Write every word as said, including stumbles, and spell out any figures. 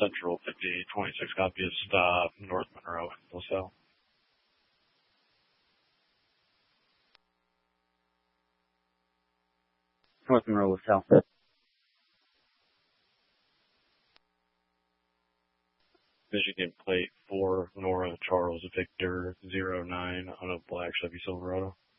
Central fifty twenty-six copy of stop, North Monroe, LaSalle. North Monroe, LaSalle. Michigan plate four, Nora Charles Victor zero nine on a black Chevy Silverado.